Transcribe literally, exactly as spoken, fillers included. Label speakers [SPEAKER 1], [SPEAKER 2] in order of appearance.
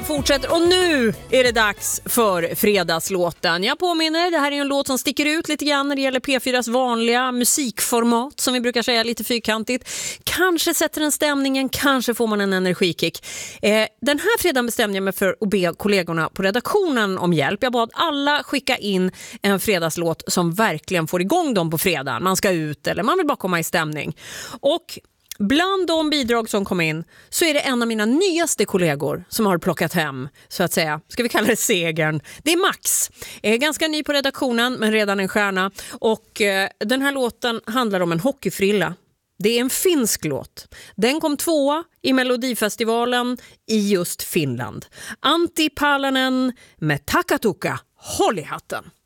[SPEAKER 1] fortsätter och nu är det dags för fredagslåten. Jag påminner, det här är en låt som sticker ut lite grann när det gäller P fyras vanliga musikformat som vi brukar säga lite fyrkantigt. Kanske sätter den stämningen, kanske får man en energikick. Eh, den här fredagen bestämde jag mig för att be kollegorna på redaktionen om hjälp. Jag bad alla skicka in en fredagslåt som verkligen får igång dem på fredagen. Man ska ut eller man vill bara komma i stämning. Och bland de bidrag som kom in så är det en av mina nyaste kollegor som har plockat hem, så att säga, ska vi kalla det segern. Det är Max, är ganska ny på redaktionen men redan en stjärna. Och eh, den här låten handlar om en hockeyfrilla. Det är en finsk låt. Den kom tvåa i Melodifestivalen i just Finland. Antti Palanen med Takatuka. Håll i hatten!